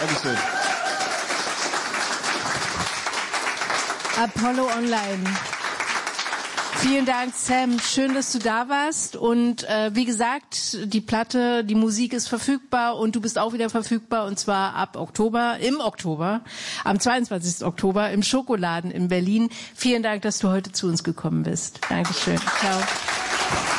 Dankeschön. Apollo Online. Vielen Dank, Sam. Schön, dass du da warst. Und wie gesagt, die Platte, die Musik ist verfügbar und du bist auch wieder verfügbar. Und zwar ab Oktober, am 22. Oktober im Schokoladen in Berlin. Vielen Dank, dass du heute zu uns gekommen bist. Dankeschön. Ciao.